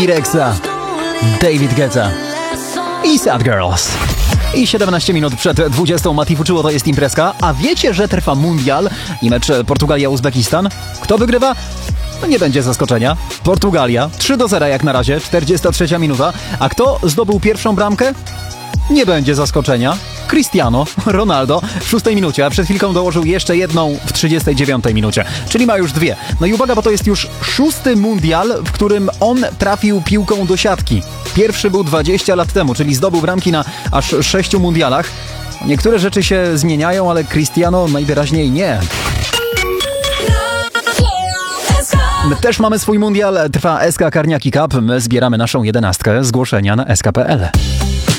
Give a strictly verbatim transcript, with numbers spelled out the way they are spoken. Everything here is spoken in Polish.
Pirexa, David Guetta i Sad Girls. I siedemnaście minut przed dwudziestą Mati Fuczyło, to jest imprezka. A wiecie, że trwa mundial i mecz Portugalia-Uzbekistan? Kto wygrywa? No nie będzie zaskoczenia. Portugalia. trzy do zera jak na razie, czterdziesta trzecia minuta. A kto zdobył pierwszą bramkę? Nie będzie zaskoczenia. Cristiano Ronaldo w szóstej minucie, a przed chwilką dołożył jeszcze jedną w trzydziestej dziewiątej minucie. Czyli ma już dwie. No i uwaga, bo to jest już szósty mundial, w którym on trafił piłką do siatki. Pierwszy był dwadzieścia lat temu, czyli zdobył bramki na aż sześciu mundialach. Niektóre rzeczy się zmieniają, ale Cristiano najwyraźniej nie. My też mamy swój mundial, trwa S K Karniaki Cup, my zbieramy naszą jedenastkę, zgłoszenia na S K kropka P L.